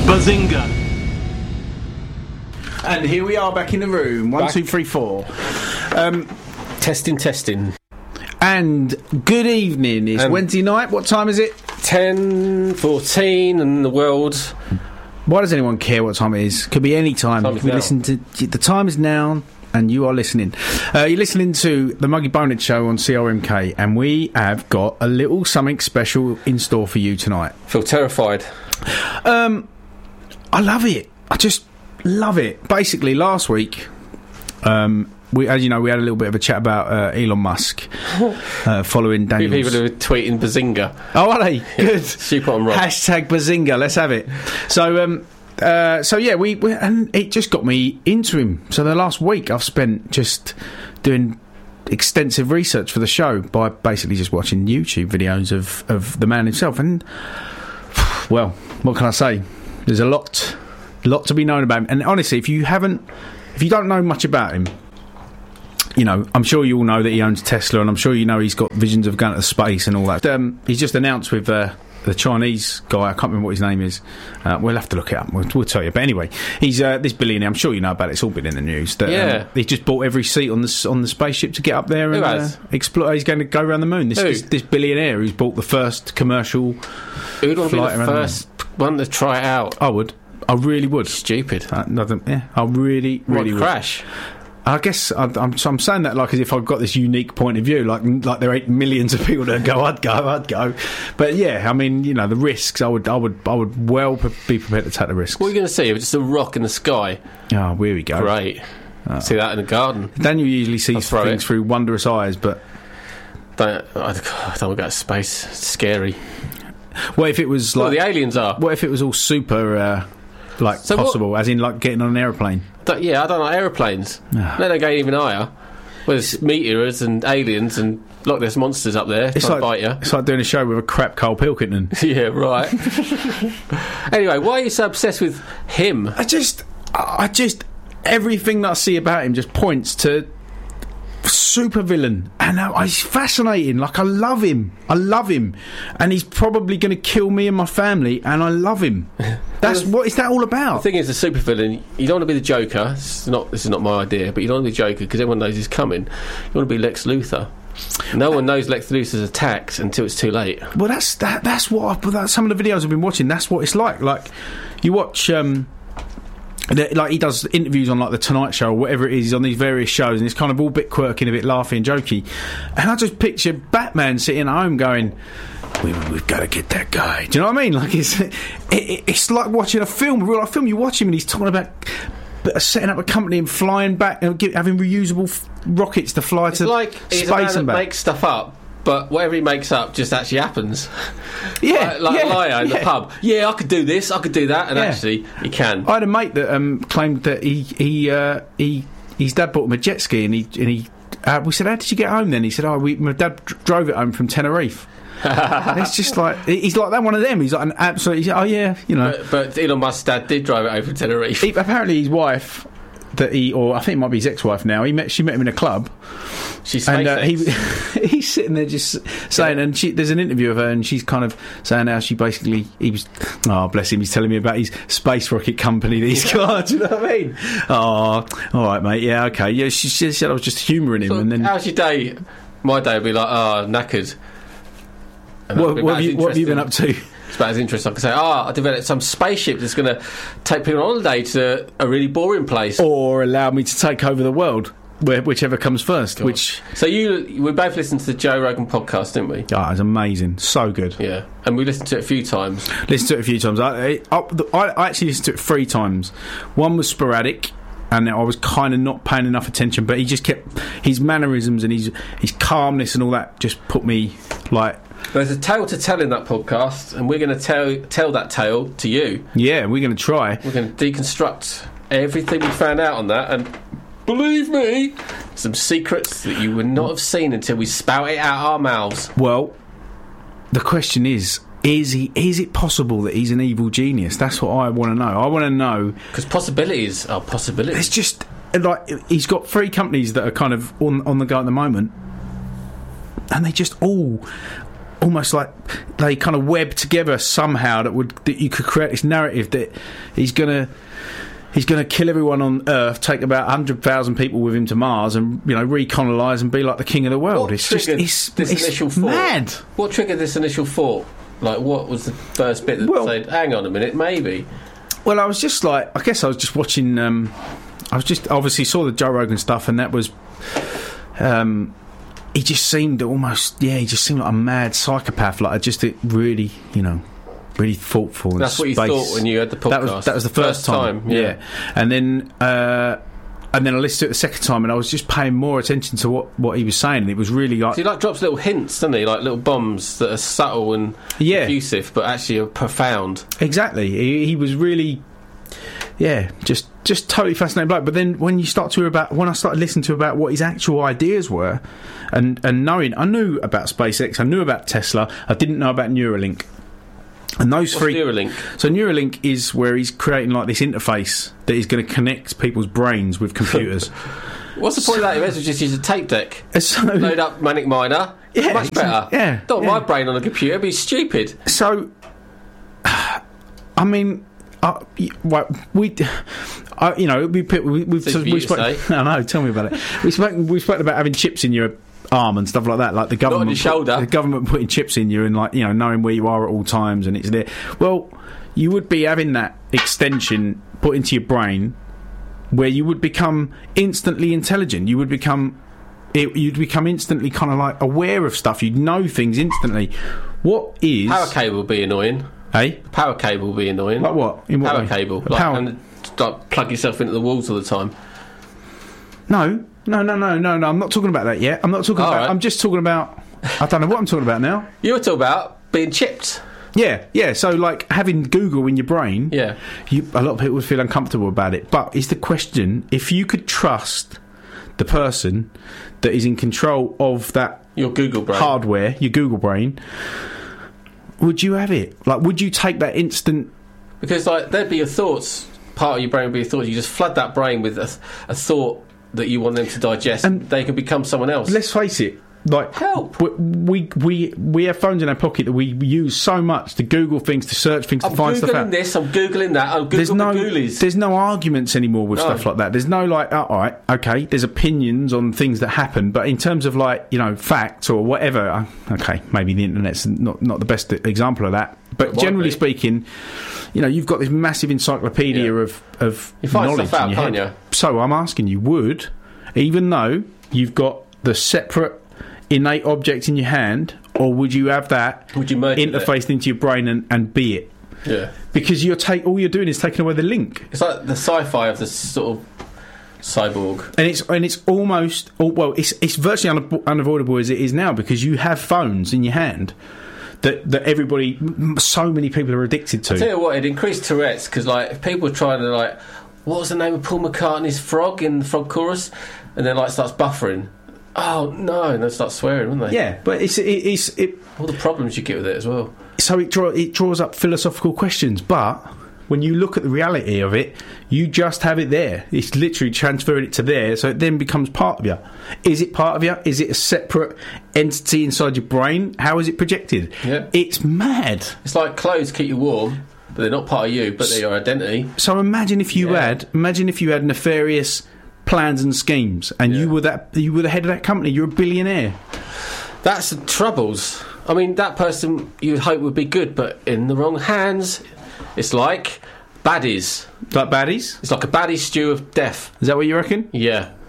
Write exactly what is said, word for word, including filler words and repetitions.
Bazinga! And here we are back in the room. One, Back. two, three, four. Um, Testing, testing. and good evening. It's Um, Wednesday night. What time is it? ten, fourteen, and the world. Why does anyone care what time it is? Could be any time. Time is we now. listen to the time is now, and you are listening. Uh, you're listening to the Muggy Bonehead Show on C R M K, and we have got a little something special in store for you tonight. Feel terrified. Um, I love it. I just love it. Basically, last week, um, we, as you know, we had a little bit of a chat about uh, Elon Musk uh, following Few Daniel's. people who are tweeting Bazinga. Oh, are they? Good. Super on rock. Hashtag Bazinga. Let's have it. So, um, uh, so yeah, we, we and it just got me into him. So the last week I've spent just doing extensive research for the show by basically just watching YouTube videos of of the man himself. And well, what can I say? There's a lot, lot to be known about him. And honestly, if you haven't, if you don't know much about him, you know, I'm sure you all know that he owns Tesla, and I'm sure you know he's got visions of going to space and all that. Um, he's just announced with uh, the Chinese guy, I can't remember what his name is. Uh, we'll have to look it up. We'll, we'll tell you. But anyway, he's uh, this billionaire. I'm sure you know about it. It's all been in the news. That, Yeah. um, he just bought every seat on the s- on the spaceship to get up there and Who uh, has? explore. He's going to go around the moon. This, Who? this this billionaire who's bought the first commercial. Who'd want to be flight the around the first one to try it out? I would. I really would. Stupid. Uh, nothing, yeah, I really, really What, would. crash? I guess I, I'm, so I'm saying that like as if I've got this unique point of view, like like there ain't millions of people that go, I'd go, I'd go. But yeah, I mean, you know, the risks. I would, I would, I would well pre- be prepared to take the risks. What are you going to see? Just a rock in the sky. Oh, here we go. Great. See that in the garden. Daniel usually sees I'll throw things it. through wondrous eyes, but Don't, I don't want to go to space. It's scary. what if it was Well, like? the aliens are. What if it was all super, uh, like So what- possible, as in like getting on an aeroplane? Don't- yeah, I don't like aeroplanes. Ah. They don't go even higher. Well, there's meteors and aliens and Loch Ness monsters up there It's trying like to bite it's like doing a show with a crap Carl Pilkington. you. Yeah, right. Anyway, why are you so obsessed with him? I just, I just, everything that I see about him just points to super villain, and uh, he's fascinating. Like I love him, I love him, and he's probably going to kill me and my family, and I love him. That's what is that all The about? thing is, the supervillain, you don't want to be the Joker. It's not, this is not my idea, but you don't want to be the Joker because everyone knows he's coming. You want to be Lex Luthor. No one knows Lex Luthor's attacked until it's too late. Well, that's that. That's what. I, that's some of the videos I've been watching. That's what it's like. Like you watch. Um, the- like he does interviews on like the Tonight Show or whatever it is. He's on these various shows, and it's kind of all a bit quirky and a bit laughy and jokey. And I just picture Batman sitting at home going, we, "We've got to get that guy." Do you know what I mean? Like it's it, it, it's like watching a film, a real life film. You watch him, and he's talking about uh, setting up a company and flying back and give, having reusable f- rockets to fly It's to like he's a man space that and back. makes stuff up, but whatever he makes up just actually happens. Yeah, like like yeah, a liar in yeah. the pub. Yeah, I could do this, I could do that, and Yeah. actually, he can. I had a mate that um, claimed that he he uh, he his dad bought him a jet ski, and he and he uh, we said, "How did you get home then?" He said, "Oh, we, my dad dr- drove it home from Tenerife." And it's just like he's like that one of them. He's like an absolute. He's like, oh yeah, you know. But, but Elon Musk's dad did drive it over to Tenerife. He, apparently, his wife. That he, or I think it might be his ex-wife now. He met, she met him in a club, She's and uh, he SpaceX. he's sitting there just saying, and she, there's an interview of her, and she's kind of saying how she basically he was, oh bless him, he's telling me about his space rocket company that he's got. Do you know what I mean? Oh, all right, mate. Yeah, okay. Yeah, she, she said I was just humouring him, So, and then how's your day? My day would be like, oh, knackered. And that'd what, be what, about have as you, what have you been up interesting- to? It's about as interesting. I could say, oh, I developed some spaceship that's going to take people on holiday to a really boring place. Or allow me to take over the world, where, whichever comes first. Which So you, we both listened to the Joe Rogan podcast, didn't we? oh, it's amazing, so good. Yeah, and we listened to it a few times. Listened to it a few times. I, I, I I actually listened to it three times. One was sporadic, and I was kind of not paying enough attention. But he just kept his mannerisms and his his calmness and all that just put me like. There's a tale to tell in that podcast, and we're going to tell tell that tale to you. Yeah, we're going to try. We're going to deconstruct everything we found out on that, and believe me, some secrets that you would not have seen until we spout it out our mouths. Well, the question is. Is he? Is it possible that he's an evil genius? That's what I want to know. I want to know. Because possibilities are possibilities. It's just like he's got three companies that are kind of on on the go at the moment, and they just all almost like they kind of web together somehow that would that you could create this narrative that he's gonna he's gonna kill everyone on Earth, take about a hundred thousand people with him to Mars, and you know recolonise and be like the king of the world. What it's just it's, this it's initial thought? mad. What triggered this initial thought? Like, what was the first bit that Well- said, "Hang on a minute, maybe"? Well, I was just like, I guess I was just watching. Um, I was just obviously saw the Joe Rogan stuff, and that was. Um, he just seemed almost, yeah, he just seemed like a mad psychopath. Like, just it really, you know, really thoughtful. And That's what you space. thought when you had the podcast. That was that was the first, First time, time, yeah. And then. Uh, And then I listened to it the second time, and I was just paying more attention to what, what he was saying. And it was really like, So he like drops little hints, doesn't he? Like little bombs that are subtle and Yeah. effusive, but actually are profound. exactly. He, he was really, yeah, just just totally fascinating bloke. But then when you start to hear about, when I started listening to about what his actual ideas were, and and knowing, I knew about SpaceX, I knew about Tesla, I didn't know about Neuralink. And those What's three. Neuralink? So Neuralink is where he's creating like this interface that is going to connect people's brains with computers. What's the point of that? You may as well just use a tape deck. so, Load up Manic Miner. Yeah, Much better. yeah, Don't yeah. want my brain on a computer. It'd be stupid. so, I mean, uh, y- well, we, uh, you know, we we we, we, Says so for we you to spoke. say. No, no, tell me about it. We spoke. We spoke about having chips in your arm and stuff like that, like the government, your shoulder. the government putting chips in you and like you know knowing where you are at all times and it's there. Well, you would be having that extension put into your brain, where you would become instantly intelligent. You would become, it, you'd become instantly kind of like aware of stuff. You'd know things instantly. What is Power cable would be annoying. Hey, Power cable would be annoying. like what? In what Power way? cable. A Like, power- and like, plug yourself into the walls all the time. No, no, no, no, no, no. I'm not talking about that yet. I'm not talking All about. right. I'm just talking about. I don't know what I'm talking about now. You were talking about being chipped. Yeah, yeah. So like having Google in your brain. Yeah. You, a lot of people would feel uncomfortable about it. But is the question, if you could trust the person that is in control of that Your Google brain. hardware, your Google brain, would you have it? Like, would you take that instant? Because like there'd be your thoughts. Part of your brain would be your thoughts. You just flood that brain with a, a thought that you want them to digest, And- and they can become someone else. Let's face it. Like Help. we, we we we have phones in our pocket that we use so much to Google things, to search things, to I'm find stuff googling out. this. I'm googling that. I'm There's googling no, the Ghoulies. there's no arguments anymore with No. stuff like that. There's no like, oh, all right, okay. There's opinions on things that happen, but in terms of like, you know, facts or whatever, uh, okay, maybe the internet's not not the best example of that. But It might generally be. speaking, you know, you've got this massive encyclopedia Yeah. of of You find knowledge stuff out, in your can't head. you? So I'm asking you, would, even though you've got the separate innate object in your hand, or would you have that Would you merge with it? interfaced into your brain and, and be it? Yeah. Because you're take all you're doing is taking away the link. It's like the sci-fi of this sort of cyborg. And it's and it's almost oh, well, it's it's virtually un- unavoidable as it is now because you have phones in your hand that that everybody, m- so many people are addicted to. Tell you what, it increased Tourette's because like if people were trying to like, what was the name of Paul McCartney's frog in the Frog Chorus, and then like starts buffering. Oh no, and they start swearing, wouldn't they? Yeah, but it's it, it's it. All the problems you get with it as well. So it draw it draws up philosophical questions, but when you look at the reality of it, you just have it there. It's literally transferring it to there, so it then becomes part of you. Is it part of you? Is it a separate entity inside your brain? How is it projected? Yeah. It's mad. It's like clothes keep you warm, but they're not part of you, but they're your identity. So imagine if you Yeah. had, imagine if you had nefarious plans and schemes, and you Yeah. were that, you were the head of that company. You're a billionaire. That's the troubles. I mean, that person you'd hope would be good, but in the wrong hands, it's like baddies. Like baddies? It's like a baddie stew of death. Is that what you reckon? Yeah.